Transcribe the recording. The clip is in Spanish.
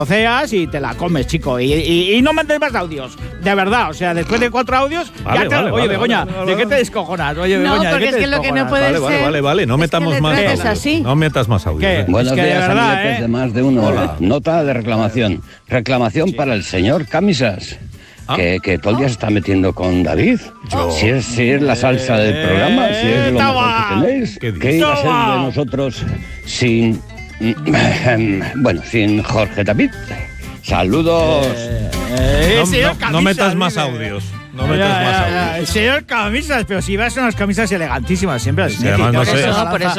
troceas y te la comes, chico. Y no mandes más audios. De verdad, o sea, después de 4 audios, Vale, ya te... vale, Oye, vale, Begoña, vale, ¿de qué te descojonas? Oye, No, Begoña, ¿de porque qué es te que lo que no descojonas? puede Vale, no metamos que más le trates audios. así. No metas más audios. ¿Qué? Buenos Es que de días, verdad, amiguetes ¿eh? de más de uno. Hola. Nota de reclamación. Reclamación para el señor Camisas. Ah. Que todo el día se está metiendo con David. Si es la salsa del programa, si es lo mejor que tenéis. ¿Qué dices? ¿Qué iba a ser Toma. de nosotros sin... bueno, sin Jorge David? Saludos. Señor No Camisas, metas más dice. audios. No metas más audios. El señor Camisas, pero si vas unas camisas elegantísimas siempre. Sí, además no Por sé. eso